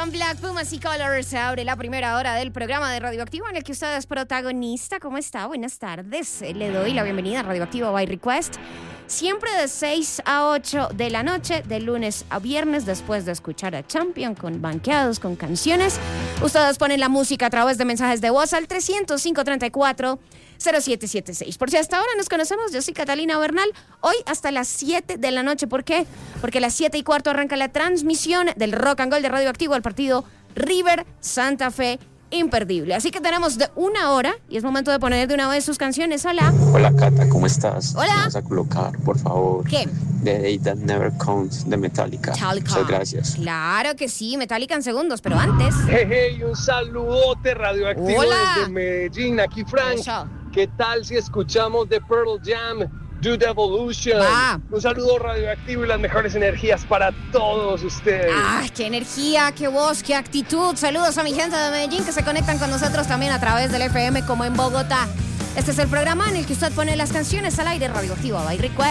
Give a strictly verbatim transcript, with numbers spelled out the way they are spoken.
Con Black Pumas y Colors se abre la primera hora del programa de Radioactivo en el que usted es protagonista. ¿Cómo está? Buenas tardes. Le doy la bienvenida a Radioactivo by Request. Siempre de seis a ocho de la noche, de lunes a viernes, después de escuchar a Champion con banqueados, con canciones. Ustedes ponen la música a través de mensajes de voz al trescientos cinco treinta y cuatro cero siete siete seis. Por si hasta ahora nos conocemos, yo soy Catalina Bernal. Hoy hasta las siete de la noche. ¿Por qué? Porque a las siete y cuarto arranca la transmisión del Rock and Gold de Radioactivo al partido River Santa Fe. Imperdible. Así que tenemos de una hora y es momento de poner de una vez sus canciones. Hola. Hola, Cata, ¿cómo estás? Hola. Vas a colocar, por favor, ¿Qué? The Day That Never Comes de Metallica. Metallica. Muchas gracias. Claro que sí, Metallica en segundos, pero antes. Hey, hey, un saludote radioactivo Hola. desde Medellín. Aquí Frank. Eso. ¿Qué tal si escuchamos de Pearl Jam, Do the Evolution? Va. Un saludo radioactivo y las mejores energías para todos ustedes. ¡Ay, qué energía, qué voz, qué actitud! Saludos a mi gente de Medellín que se conectan con nosotros también a través del F M como en Bogotá. Este es el programa en el que usted pone las canciones al aire. Radioactivo by Request.